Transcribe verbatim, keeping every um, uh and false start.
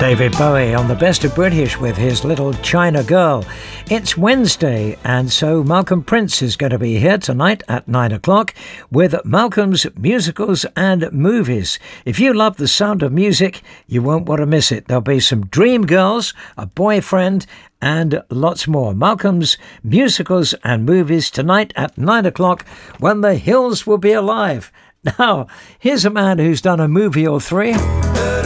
David Bowie on the Best of British with his Little China Girl. It's Wednesday, and so Malcolm Prince is going to be here tonight at nine o'clock with Malcolm's Musicals and Movies. If you love the sound of music, you won't want to miss it. There'll be some Dream Girls, a boyfriend, and lots more. Malcolm's Musicals and Movies tonight at nine o'clock when the hills will be alive. Now, here's a man who's done a movie or three.